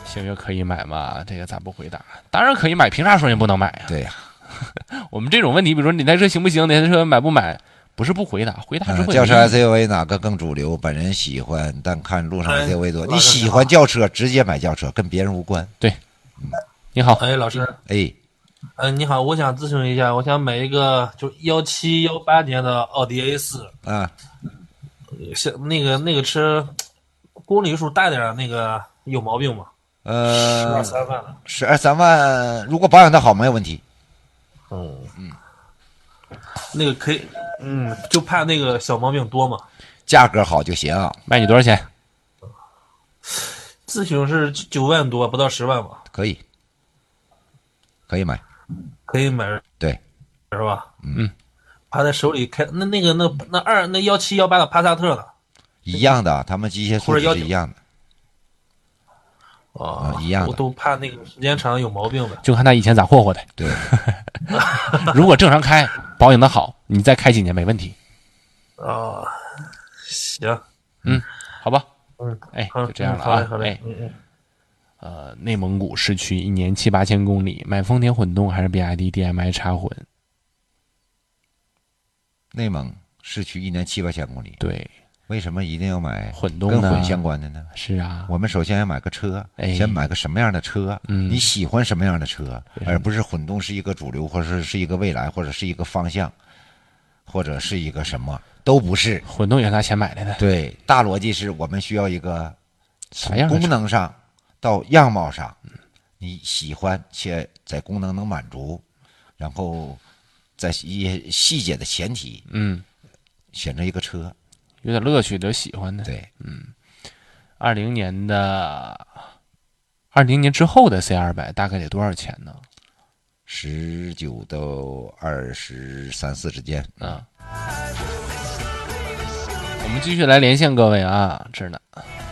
星越可以买吗？这个咱不回答。当然可以买，凭啥说人不能买啊？ 对呀、 我们这种问题，比如说你台车行不行，你台车买不买，不是不回答，回答之后轿车 SUV 哪个更主流？本人喜欢，但看路上 SUV 多。你喜欢轿车，直接买轿车，跟别人无关。 对，你好， 哎，老师， 哎， 你好，我想咨询一下，我想买一个就是17、18年的奥迪 A4， 啊， 像那个车公里数大点儿，那个有毛病吗？12、13万了。 12、13万，如果保养的好，没有问题。 那个可以，就怕那个小毛病多嘛。 价格好就行。 卖你多少钱？ 咨询是9万多，不到10万吧？ 可以，可以买。 可以买， 对， 是吧？ 嗯， 趴在手里开，那17、18的帕萨特呢？ 一样的，他们机械素质是一样的。一样的我都怕那个时间长有毛病的。 就看他以前咋霍霍的。 对， 如果正常开，保养的好，你再开几年没问题。 行， 好吧。 好， 就这样了啊。 好嘞，好嘞， 内蒙古市区1年7、8千公里，买丰田混动还是比亚迪 DMI 插混？ 内蒙市区1年7、8千公里。 对， 为什么一定要买混动呢？ 跟混相关的呢？ 是啊， 我们首先要买个车，先买个什么样的车？你喜欢什么样的车，而不是混动是一个主流，或者是一个未来，或者是一个方向，或者是一个什么，都不是。 混动也是拿钱买来的。 对，大逻辑是我们需要一个啥样的车功能上到样貌上，你喜欢且在功能能满足，然后在一些细节的前提，选择一个车， 有点乐趣，有点喜欢的。 对 ，20年的，20年之后的 C200大概得多少钱呢 ？19到23、24之间。 我们继续来连线各位啊，这儿呢。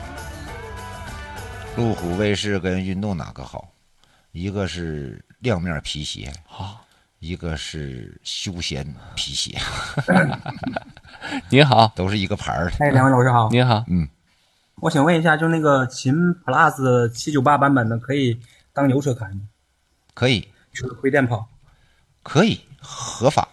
路虎卫士跟运动哪个好？一个是亮面皮鞋，一个是休闲皮鞋。 你好， 都是一个牌儿的。 哎，两位老师好。 你好， 我想问一下，就那个秦 Plus 798版本的，可以当油车开吗？ 可以， 就是回电跑。 可以，合法。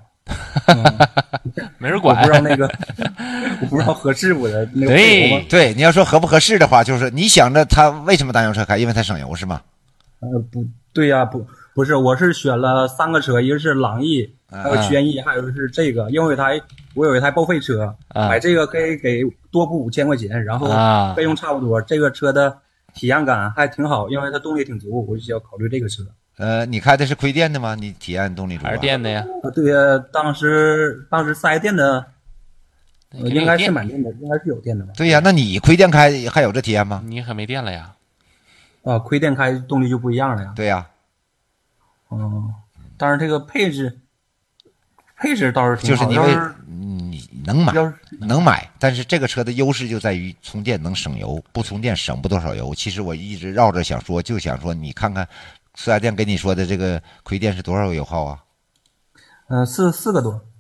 没人管。 我不知道那个，我不知道合适不的那个配头吗？ 对，你要说合不合适的话，就是你想着它为什么当油车开，因为它省油是吗？ 不对呀，不是，我是选了3个车，一个是朗逸，还有轩逸，还有是这个，因为我有一台报废车，买这个可以给多补5000块钱，然后费用差不多，这个车的体验感还挺好，因为它动力挺足，我就需要考虑这个车。 你开的是亏电的吗？你体验动力足还是电的呀？ 对呀，当时4S店的，应该是满电的，应该是有电的吧？ 对呀，那你亏电开还有这体验吗？ 你可没电了呀？ 亏电开动力就不一样了呀。 对呀。 但是这个配置倒是挺就是好， 你能买，但是这个车的优势就在于充电能省油，不充电省不多少油。其实我一直绕着想说，你看看4S店给你说的这个亏电是多少油耗啊 ？4个多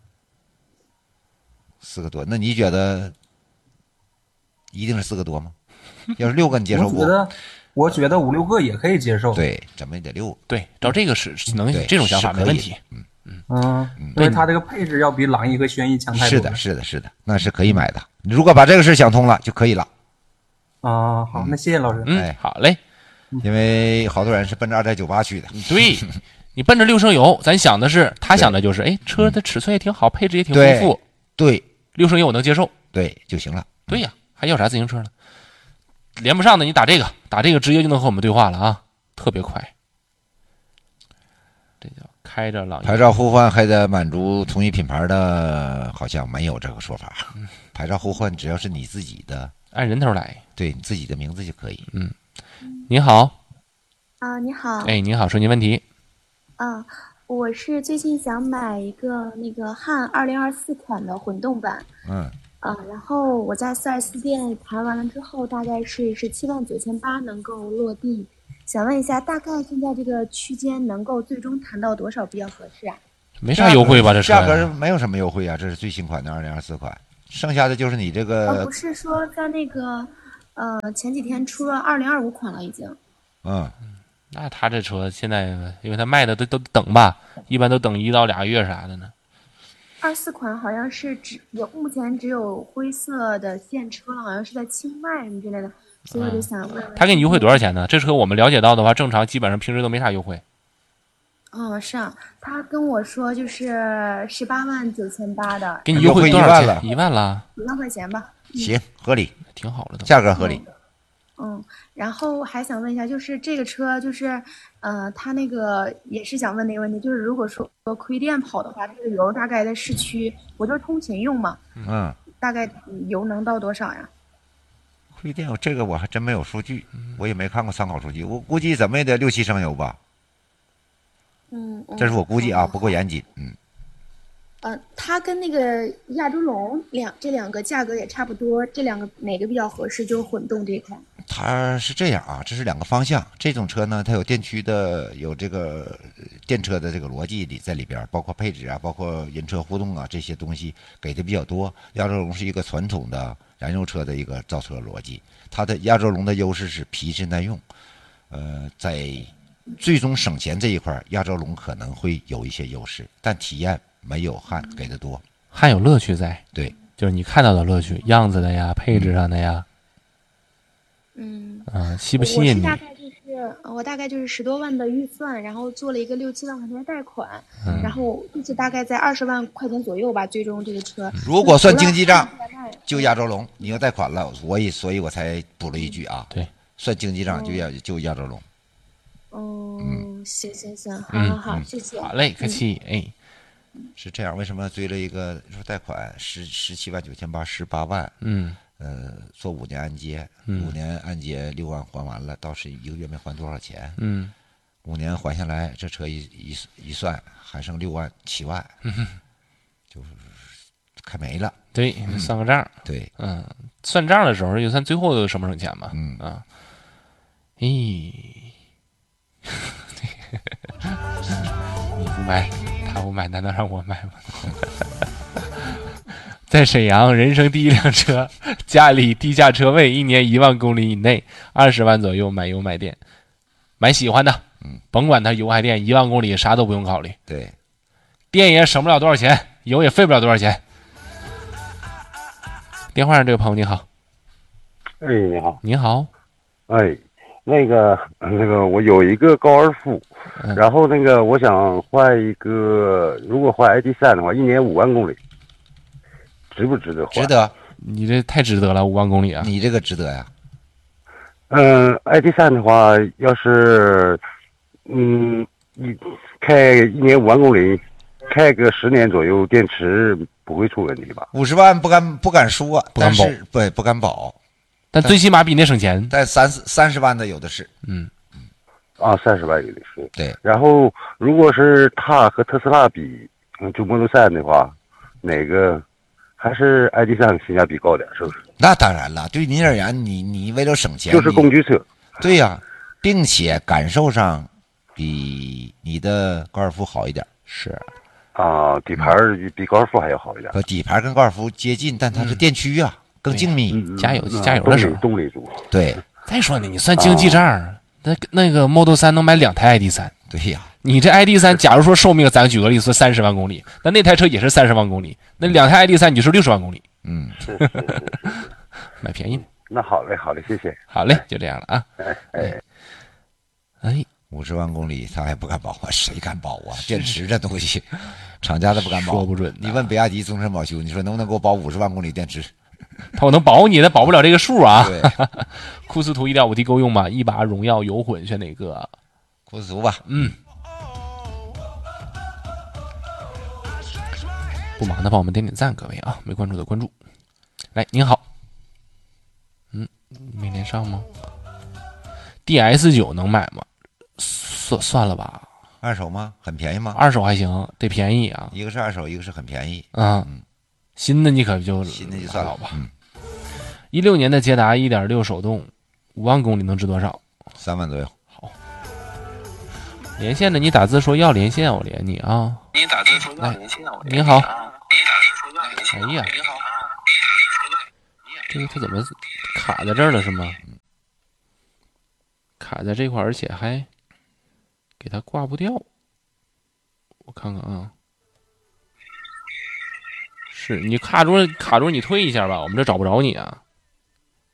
，4个多。那你觉得一定是4个多吗？要是6个你接受不？ 我觉得5、6个也可以接受。 对，怎么也得6个。 对，照这个是能这种想法没问题。 因为它这个配置要比朗逸和轩逸强太多了。 是的，那是可以买的。你如果把这个事想通了，就可以了。 好，那谢谢老师。 好嘞。 因为好多人是奔着2.98去的。 对，你奔着6升油，咱想的是，他想的就是，车的尺寸也挺好，配置也挺丰富。 对 ，6升油我能接受。 对，就行了。 对呀，还要啥自行车呢？连不上的你打这个直接就能和我们对话了啊，特别快。这叫开着朗逸。 牌照互换还得满足同一品牌的，好像没有这个说法。牌照互换只要是你自己的， 按人头来， 对你自己的名字就可以。 你好。 你好。 你好，说您问题。 我是最近想买一个那个汉2024款的混动版。然后我在4S店谈完了之后，大概是79800能够落地。想问一下，大概现在这个区间能够最终谈到多少比较合适啊？ 没啥优惠吧？这价格没有什么优惠啊，这是最新款的2024款，剩下的就是你这个。 不是说在那个前几天出了2025款了已经。 那他这车现在，因为他卖的都等吧，一般都等1到2月啥的呢。 24款好像是目前只有灰色的现车了，好像是在清迈什么之类的，所以我就想问问。 他给你优惠多少钱呢？这车我们了解到的话，正常基本上平时都没啥优惠。 是啊，他跟我说就是189800的， 给你优惠多少钱？1万了 ，1万块钱吧。 行，合理， 挺好的， 价格合理。 然后还想问一下，就是这个车，就是他那个也是想问那个问题，就是如果说亏电跑的话，这个油大概在市区，我就是通勤用嘛，大概油能到多少呀？ 亏电这个我还真没有数据，我也没看过参考数据，我估计怎么也得6-7升油吧。这是我估计啊，不够严谨。 它跟那个亚洲龙这两个价格也差不多，这两个哪个比较合适？就是混动这一块。 它是这样啊，这是2个方向。这种车呢，它有电驱的，有这个电车的这个逻辑在里边，包括配置啊，包括人车互动啊，这些东西给的比较多。亚洲龙是一个传统的燃油车的一个造车逻辑，它的亚洲龙的优势是皮实耐用。在最终省钱这一块，亚洲龙可能会有一些优势，但体验没有汉给的多。 汉有乐趣在， 对， 就是你看到的乐趣，样子的呀，配置上的呀。吸不吸引你？ 我大概就是10多万的预算，然后做了一个6-7万块钱的贷款，然后就是大概在20万块钱左右吧。最终这个车如果算经济账，就亚洲龙，你要贷款了，所以我才补了一句啊。 对， 算经济账就亚洲龙。 行，好，谢谢。 好嘞，客气。 是这样，为什么追了一个说贷款17万9818万？做5年按揭，5年按揭6万还完了，倒是1个月没还多少钱。5年还下来，这车一算还剩6万7万，就是开没了。 对，算个账。 对， 算账的时候就算最后省不省钱嘛。你不买，他不买，难道让我买吗？在沈阳，人生第一辆车，家里地下车位，1年1万公里以内，20万左右，买油买电，买喜欢的，甭管它油还电，1万公里啥都不用考虑。 对， 电也省不了多少钱，油也费不了多少钱。电话上这位朋友你好。 你好。 你好。 那个我有一个高尔夫，然后我想换一个，如果换 ID.3 的话，1年5万公里，值不值得换？ 值得， 你这太值得了，5万公里啊！ 你这个值得呀。 ID.3 的话，要是你开1年5万公里，开个10年左右，电池不会出问题吧 ？50万不敢说，但是不敢保。 但最起码比那省钱。 但30万的有的是。 30万有的是。 对。 然后如果是它和特斯拉比，就 Model 3的话，哪个还是 ID.3 性价比高点，是不是？ 那当然了，对你而言，你为了省钱， 就是工具车。 对呀，并且感受上比你的高尔夫好一点。 是。 底盘比高尔夫还要好一点。 底盘跟高尔夫接近，但它是电驱啊。更精密， 加油的时候， 动力足。 对， 再说呢，你算经济账，那个 Model 3能买2台 ID.3。 对呀， 你这 ID.3，假如说寿命，咱举个例子，说30万公里，那台车也是30万公里，那2台 ID.3你就是60万公里。 是， 买便宜。 那好嘞，谢谢。 好嘞，就这样了啊。 50万公里他还不敢保啊？谁敢保啊？电池这东西，厂家都不敢保， 说不准。 你问比亚迪终身保修，你说能不能给我保50万公里电池？ 他能保你，但保不了这个数啊。 对， 库斯图 1.5T 够用吗？一把荣耀油混选哪个？ 库斯图吧。 不忙的帮我们点赞，各位啊，没关注的关注。来，您好。没连上吗 ？DS9 能买吗？算了吧。 二手吗？很便宜吗？ 二手还行，得便宜啊。 一个是二手，一个是很便宜。 新的你可就新的就算了吧。16年的捷达 1.6 手动，5万公里能值多少 ？3万左右。 好，连线的你打字说要连线，我连你啊。 你打字说要连线，我连你好。 哎呀，这个他怎么卡在这儿了是吗？ 卡在这块，而且还给它挂不掉。我看看啊，是你卡住，你退一下吧，我们这找不着你啊。